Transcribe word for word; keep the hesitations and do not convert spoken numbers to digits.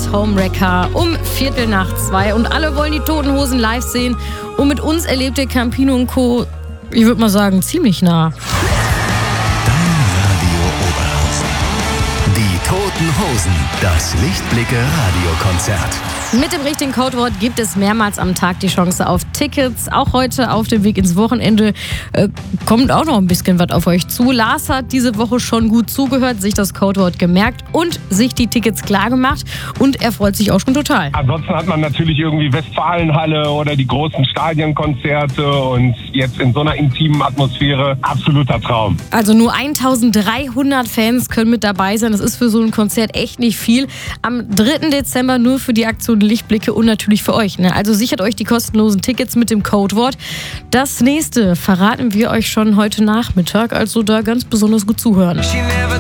mit Homewrecker um Viertel nach zwei. Und alle wollen die Toten Hosen live sehen. Und mit uns erlebt ihr Campino und Co., ich würde mal sagen, ziemlich nah. Toten Hosen, das Lichtblicke-Radiokonzert. Mit dem richtigen Codewort gibt es mehrmals am Tag die Chance auf Tickets. Auch heute auf dem Weg ins Wochenende äh, kommt auch noch ein bisschen was auf euch zu. Lars hat diese Woche schon gut zugehört, sich das Codewort gemerkt und sich die Tickets klar gemacht. Und er freut sich auch schon total. Ansonsten hat man natürlich irgendwie Westfalenhalle oder die großen Stadionkonzerte und jetzt in so einer intimen Atmosphäre absoluter Traum. Also nur eintausenddreihundert Fans können mit dabei sein. Das ist für so ein Konzert echt nicht viel. Am dritten Dezember nur für die Aktion Lichtblicke und natürlich für euch. Ne? Also sichert euch die kostenlosen Tickets mit dem Codewort. Das nächste verraten wir euch schon heute Nachmittag. Also da ganz besonders gut zuhören.